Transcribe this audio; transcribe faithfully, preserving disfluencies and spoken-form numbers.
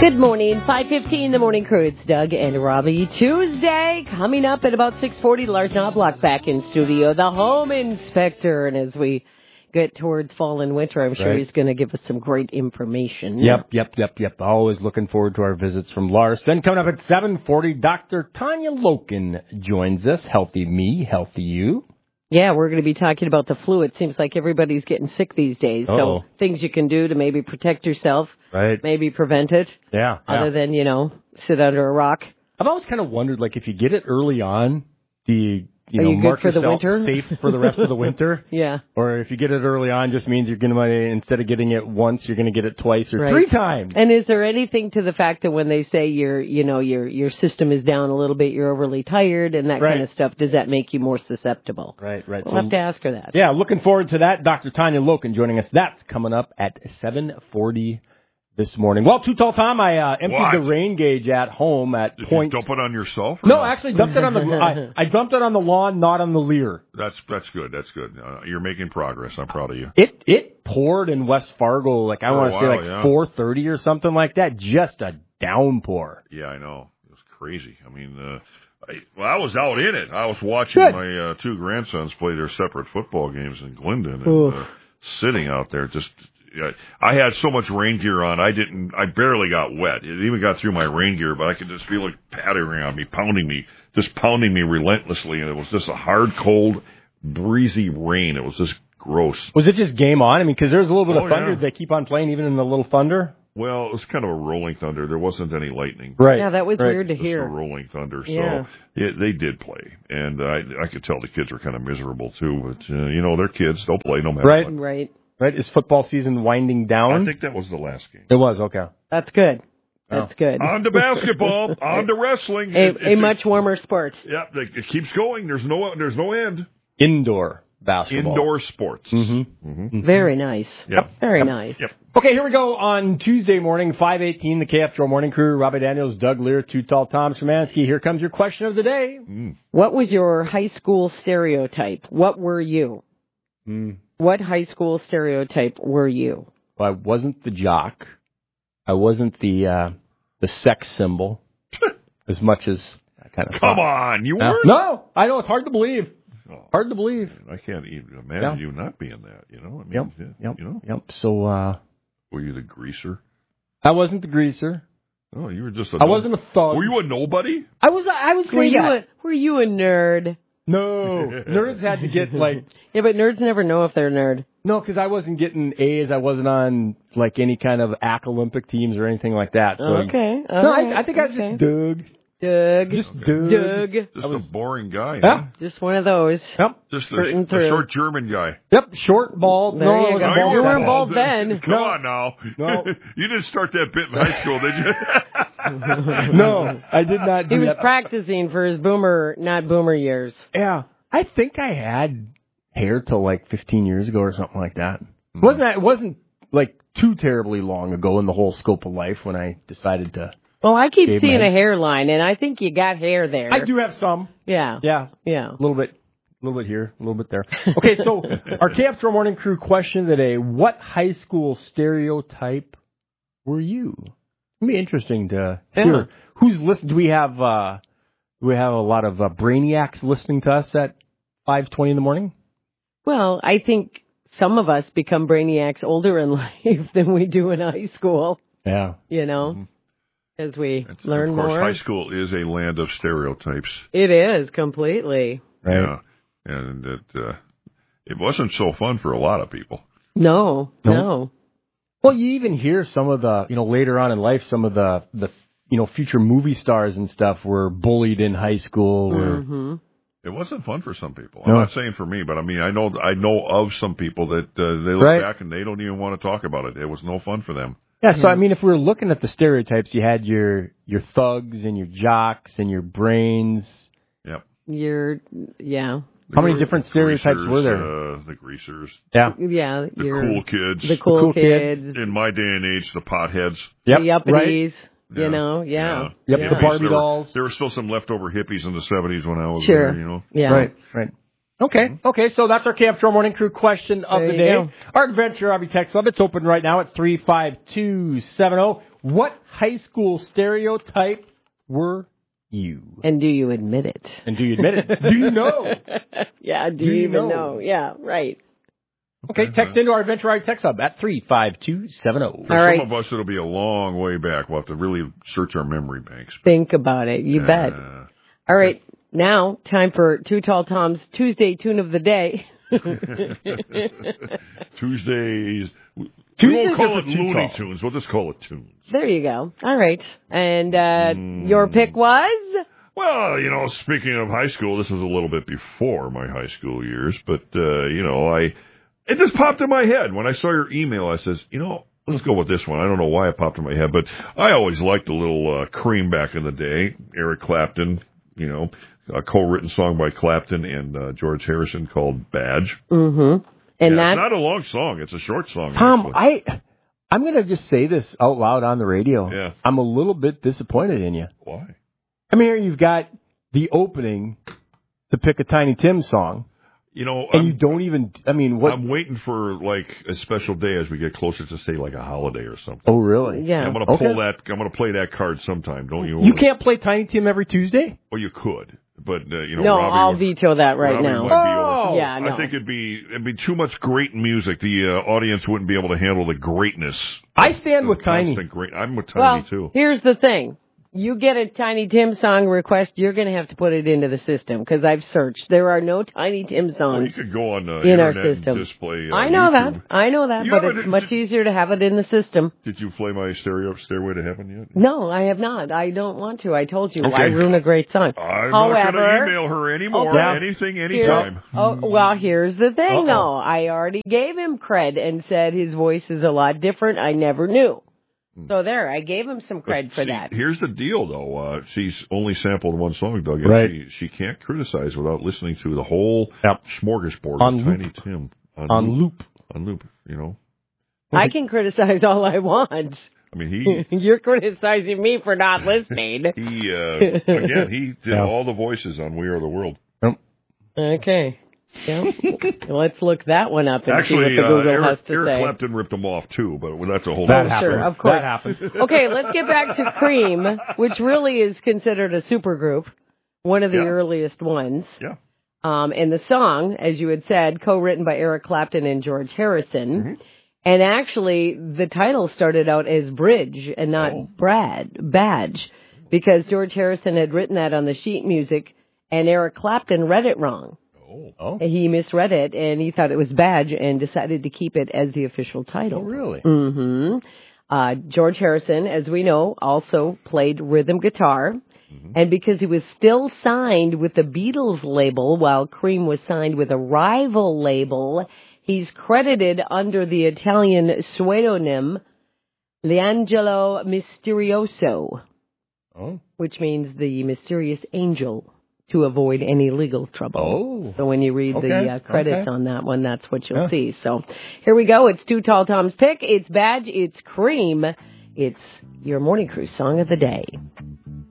Good morning, five fifteen, the morning crew. It's Doug and Robbie. Tuesday, coming up at about six forty, Lars Knobloch back in studio, the home inspector. And as we get towards fall and winter, I'm sure right. he's going to give us some great information. Yep, yep, yep, yep. Always looking forward to our visits from Lars. Then coming up at seven forty, Doctor Tanya Loken joins us. Healthy me, healthy you. Yeah, we're going to be talking about the flu. It seems like everybody's getting sick these days. Uh-oh. So things you can do to maybe protect yourself, right? Maybe prevent it. Yeah. Other yeah. than, you know, sit under a rock. I've always kind of wondered, like, if you get it early on, do you, you Are know, you good mark for the yourself winter? safe for the rest of the winter? Yeah. Or if you get it early on, just means you're going to, instead of getting it once, you're going to get it twice or right. three times. And is there anything to the fact that when they say your, you know, your your system is down a little bit, you're overly tired and that right. kind of stuff, does that make you more susceptible? Right, right. We'll so, have to ask her that. Yeah, looking forward to that. Doctor Tanya Loken joining us. That's coming up at seven forty this morning. Well, Too Tall Tom, I uh, emptied what? the rain gauge at home at Did point. you dump it on yourself? No, not? I actually dumped it on the. I, I dumped it on the lawn, not on the Lear. That's that's good. That's good. Uh, you're making progress. I'm proud of you. It it poured in West Fargo, like I For a want to say while, like yeah. four thirty or something like that. Just a downpour. Yeah, I know. It was crazy. I mean, uh, I, well, I was out in it. I was watching Good. my uh, two grandsons play their separate football games in Glendon, and uh, sitting out there just. Yeah, I had so much rain gear on, I didn't, I barely got wet. It even got through my rain gear, but I could just feel it pattering on me, pounding me, just pounding me relentlessly. And it was just a hard, cold, breezy rain. It was just gross. Was it just game on? I mean, because there's a little bit Oh, of thunder. yeah. They keep on playing even in the little thunder. Well, it was kind of a rolling thunder. There wasn't any lightning. Right. Yeah, that was right. weird to Just hear. a rolling thunder. So Yeah. it, they did play. And I, I could tell the kids were kind of miserable, too. But, uh, you know, they're kids. They'll play no matter Right. what. Right. Right? Is football season winding down? I think that was the last game. It was, okay. That's good. That's Oh. good. On to basketball, on to wrestling. A, It- a it- much warmer sport. Yeah, it keeps going. There's no, there's no end. Indoor basketball. Indoor sports. Mm-hmm. Mm-hmm. Very nice. Yep. Very Yep. nice. Yep. Okay, here we go on Tuesday morning, five eighteen, the K F T R Morning Crew. Robbie Daniels, Doug Lear, Too Tall Tom Szymanski. Here comes your question of the day. Mm. What was your high school stereotype? What were you? Mm. What high school stereotype were you? Well, I wasn't the jock. I wasn't the uh, the sex symbol, as much as I kind of Come thought. on, you No, weren't? no, I know it's hard to believe. Oh, Hard to believe. I can't even imagine Yeah. you not being that. You know, I mean, Yep, yeah, yep, you know, yep. So uh, were you the greaser? I wasn't the greaser. Oh, you were just a. I wasn't a thug. Were you a nobody? I was. I was. Were you yeah. a, were you a nerd? No, nerds had to get like. Yeah, but nerds never know if they're a nerd. No, because I wasn't getting A's. I wasn't on like any kind of A C Olympic teams or anything like that. So Okay. no, right, I, I think I was okay. just Doug. Doug. Just Okay. Doug. Doug. Just I was- a boring guy. Yeah. Huh? Just one of those. Yep. Just Skirting a, a through. short German guy. Yep. Short, bald. There no, you I wasn't go. bald. You then. weren't bald then. Come No. on now. No. You didn't start that bit in high school, did you? No, I did not do He was that. practicing for his boomer, not boomer years. Yeah. I think I had hair till like fifteen years ago or something like that. Mm. Wasn't that, it wasn't like too terribly long ago in the whole scope of life when I decided to. Well, I keep Shave seeing my a head. hairline, and I think you got hair there. I do have some. Yeah. Yeah. Yeah. A little bit, a little bit here, a little bit there. Okay, so our K F T R Morning Crew question today: what high school stereotype were you? It'd be interesting to hear Yeah. who's listening. Do we have uh, do we have a lot of uh, brainiacs listening to us at five twenty in the morning? Well, I think some of us become brainiacs older in life than we do in high school. Yeah. You know, Mhm. as we It's- learn of course, more. high school is a land of stereotypes. It is completely. Right. Yeah, and it uh, it wasn't so fun for a lot of people. No, No. no. Well, you even hear some of the, you know, later on in life, some of the, the, you know, future movie stars and stuff were bullied in high school. Or, hmm It wasn't fun for some people. No. I'm not saying for me, but I mean, I know I know of some people that uh, they look Right. back and they don't even want to talk about it. It was no fun for them. Yeah, so I mean, if we were looking at the stereotypes, you had your your thugs and your jocks and your brains. Yep. You're, yeah. How many The different stereotypes greasers, were there? Uh, the greasers, Yeah. Yeah. the you're cool kids. The cool, cool kids. kids. In my day and age, the potheads. Yep. The uppities. Yeah. You know, yeah. Yep, yeah. the Hippies. Barbie There were- dolls. There were still some leftover hippies in the seventies when I was Sure. there, you know. Yeah. Right, right. Okay, okay, so that's our Camp Troll Morning Crew question of There the you day. go. Our Adventure Hobby Text Club, it's open right now at three five two seven zero. What high school stereotype were you? And do you admit it? And do you admit it? Do you know? Yeah, do, Do you you even know? know? Yeah, right. Okay, text into our Adventure Hobby Text Club at three five two seven zero. For All right. some of us, it'll be a long way back. We'll have to really search our memory banks. Think about it. You bet. Uh, All right. Now, time for Two Tall Tom's Tuesday Tune of the Day. Tuesdays. We Tuesdays won't call are it for Too Looney Tall. Tunes. We'll just call it tunes. There you go. All right. And uh, Mm. your pick was? Well, you know, speaking of high school, this was a little bit before my high school years, but, uh, you know, I, it just popped in my head. When I saw your email, I says, you know, let's go with this one. I don't know why it popped in my head, but I always liked the little uh, Cream back in the day. Eric Clapton, you know, a co-written song by Clapton and uh, George Harrison called Badge. Mm-hmm. And Yeah, that, it's not a long song. It's a short song. Tom, actually. I, I'm going to just say this out loud on the radio. Yeah. I'm a little bit disappointed in you. Why? I mean, here you've got the opening to pick a Tiny Tim song, You know, and I'm, you don't even, I mean, what? I'm waiting for, like, a special day as we get closer to, say, like a holiday or something. Oh, really? yeah. I'm going to Okay. pull that, I'm going to play that card sometime, don't you? You can't play Tiny Tim every Tuesday? Well, you could, but, uh, you know, No, Robbie I'll would, veto that right Robbie now. might be Oh! over- Yeah, no. I think it'd be it'd be too much great music. The uh, audience wouldn't be able to handle the greatness. I stand with the Tiny. constant Great. I'm with Tiny Well, too. here's the thing. You get a Tiny Tim song request, you're going to have to put it into the system because I've searched. There are no Tiny Tim Well, songs you could go on the in our internet system. and just play. Uh, I know YouTube. that. I know that, You but haven't- it's much easier to have it in the system. Did you play my stereo Stairway to Heaven yet? No, I have not. I don't want to. I told you. Okay. Why ruin a great song? I'm However, not going to email her anymore. Okay. Anything, Here- anytime. oh, well, here's the thing, Uh-oh. though. I already gave him cred and said his voice is a lot different. I never knew. So there, I gave him some cred But for see, that. Here's the deal, though. Uh, she's only sampled one song, Doug. and Right. She, she can't criticize without listening to the whole Yep. smorgasbord On of loop. Tiny Tim. On loop. On loop, you know. I can criticize all I want. I mean, he You're criticizing me for not listening. he uh, again he did Yeah. all the voices on We Are the World. Okay. Yeah. Let's look that one up and Actually, see what the uh, Google Eric, has to Eric say. Clapton ripped them off too, but that's a whole That other happened. Sure, story. of course. That happened. Okay, let's get back to Cream, which really is considered a supergroup, one of the Yeah. earliest ones. Yeah. Um, and the song, as you had said, co-written by Eric Clapton and George Harrison. Mm-hmm. And actually, the title started out as Bridge and not Oh. Brad, Badge, because George Harrison had written that on the sheet music, and Eric Clapton read it wrong. Oh. Oh. He misread it, and he thought it was Badge and decided to keep it as the official title. Oh, really? hmm Uh, George Harrison, as we know, also played rhythm guitar. Mm-hmm. And because he was still signed with the Beatles label while Cream was signed with a rival label, he's credited under the Italian pseudonym L'Angelo Misterioso, Oh. which means the mysterious angel, to avoid any legal trouble. Oh. So when you read Okay, the uh, credits okay. on that one, that's what you'll Yeah. see. So here we go. It's Too Tall Tom's pick. It's Badge. It's Cream. It's your Morning Crew song of the day.